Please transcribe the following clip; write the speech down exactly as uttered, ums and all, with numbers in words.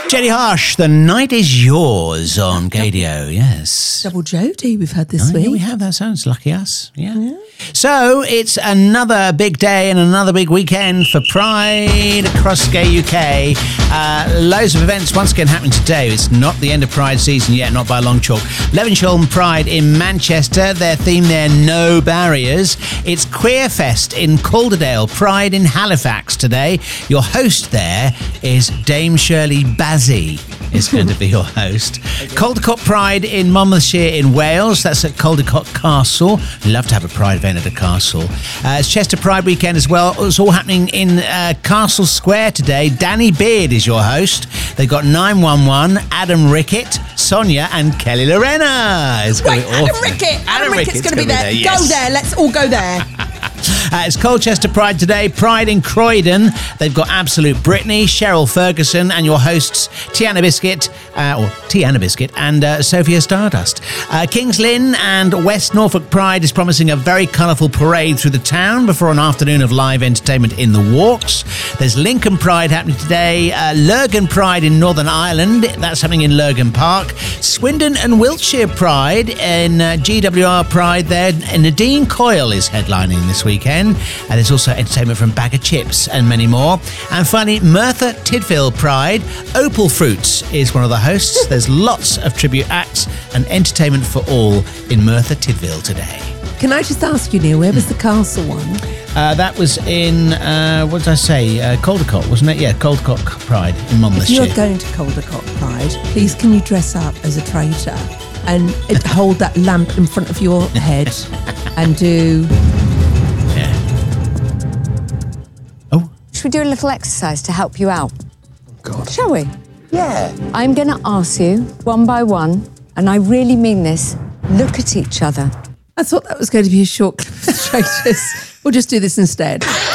Jenny Harsh, The Night Is Yours on Gadio, yes. Double Jodie we've had this oh, week. Yeah, we have. That sounds lucky us. Yeah. yeah. So it's another big day and another big weekend for Pride across Gay U K. Uh, loads of events once again happening today. It's not the end of Pride season yet, not by a long chalk. Levenshulme Pride in Manchester. Their theme there, No Barriers. It's Queerfest in Calderdale. Pride in Halifax today. Your host there is Dame Shirley Bazzi. Is going to be your host. Okay. Caldecott Pride in Monmouthshire in Wales. That's at Caldecott Castle. Love to have a Pride event at a castle. Uh, it's Chester Pride weekend as well. It's all happening in uh, Castle Square today. Danny Beard is your host. They've got nine one one, Adam Rickett, Sonia, and Kelly Lorena. It's Wait, Adam awesome. Rickett. Adam, Adam Rickett's, Rickett's going to be there. there. Yes. Go there. Let's all go there. Uh, it's Colchester Pride today. Pride in Croydon. They've got Absolute Britney, Cheryl Ferguson, and your hosts Tiana Biscuit, uh, or Tiana Biscuit, and uh, Sophia Stardust. Uh, Kings Lynn and West Norfolk Pride is promising a very colourful parade through the town before an afternoon of live entertainment in the walks. There's Lincoln Pride happening today. Uh, Lurgan Pride in Northern Ireland. That's happening in Lurgan Park. Swindon and Wiltshire Pride in uh, G W R Pride there. And Nadine Coyle is headlining this weekend. And there's also entertainment from Bag of Chips and many more. And finally, Merthyr Tydfil Pride. Opal Fruits is one of the hosts. There's lots of tribute acts and entertainment for all in Merthyr Tydfil today. Can I just ask you, Neil, where was the castle one? Uh, that was in, uh, what did I say, uh, Caldecott, wasn't it? Yeah, Caldecott Pride in Monmouthshire. If you're going to Caldecott Pride, please can you dress up as a traitor and hold that lamp in front of your head and do... Should we do a little exercise to help you out? God. Shall we? Yeah. I'm going to ask you, one by one, and I really mean this, look at each other. I thought that was going to be a short clip of traitors. We'll just do this instead.